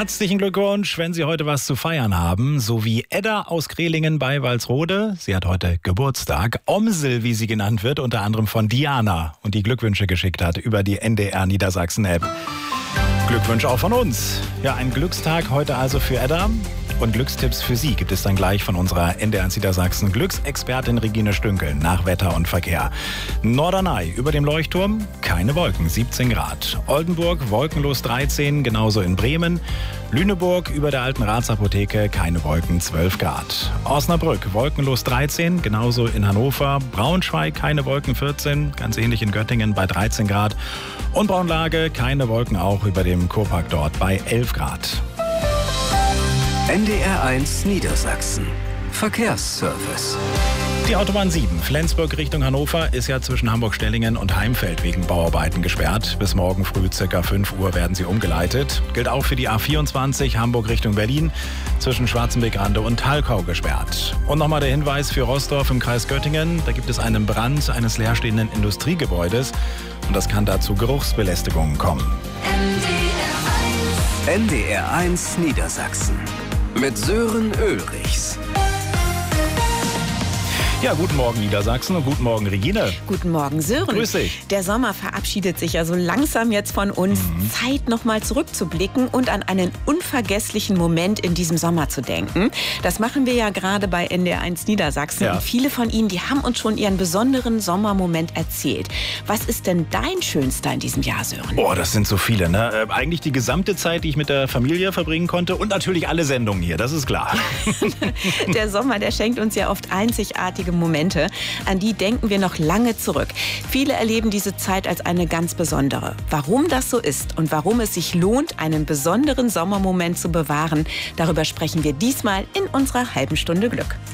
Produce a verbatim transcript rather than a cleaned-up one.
Herzlichen Glückwunsch, wenn Sie heute was zu feiern haben. So wie Edda aus Krehlingen bei Walsrode. Sie hat heute Geburtstag. Omsel, wie sie genannt wird, unter anderem von Diana. Und die Glückwünsche geschickt hat über die N D R Niedersachsen-App. Glückwünsche auch von uns. Ja, ein Glückstag heute also für Edda. Und Glückstipps für Sie gibt es dann gleich von unserer N D R Niedersachsen Glücksexpertin Regine Stünkel nach Wetter und Verkehr. Norderney über dem Leuchtturm, keine Wolken, siebzehn Grad. Oldenburg wolkenlos dreizehn, genauso in Bremen. Lüneburg über der alten Ratsapotheke, keine Wolken, zwölf Grad. Osnabrück wolkenlos dreizehn, genauso in Hannover. Braunschweig keine Wolken, vierzehn, ganz ähnlich in Göttingen bei dreizehn Grad. Und Braunlage keine Wolken, auch über dem Kurpark dort bei elf Grad. N D R eins Niedersachsen. Verkehrsservice. Die Autobahn sieben, Flensburg Richtung Hannover, ist ja zwischen Hamburg-Stellingen und Heimfeld wegen Bauarbeiten gesperrt. Bis morgen früh ca. fünf Uhr werden sie umgeleitet. Gilt auch für die A vierundzwanzig, Hamburg Richtung Berlin, zwischen Schwarzenbeck-Rande und Talkau gesperrt. Und nochmal der Hinweis für Roßdorf im Kreis Göttingen. Da gibt es einen Brand eines leerstehenden Industriegebäudes. Und das kann da zu Geruchsbelästigungen kommen. N D R eins Niedersachsen. Mit Sören Ulrichs. Ja, guten Morgen Niedersachsen und guten Morgen Regine. Guten Morgen Sören. Grüß dich. Der Sommer verabschiedet sich ja so langsam jetzt von uns. Mhm. Zeit, nochmal zurückzublicken und an einen unvergesslichen Moment in diesem Sommer zu denken. Das machen wir ja gerade bei N D R eins Niedersachsen. Ja. Und viele von Ihnen, die haben uns schon ihren besonderen Sommermoment erzählt. Was ist denn dein schönster in diesem Jahr, Sören? Oh, das sind so viele, ne? Äh, eigentlich die gesamte Zeit, die ich mit der Familie verbringen konnte und natürlich alle Sendungen hier, das ist klar. Der Sommer, der schenkt uns ja oft einzigartige Momente, an die denken wir noch lange zurück. Viele erleben diese Zeit als eine ganz besondere. Warum das so ist und warum es sich lohnt, einen besonderen Sommermoment zu bewahren, darüber sprechen wir diesmal in unserer halben Stunde Glück.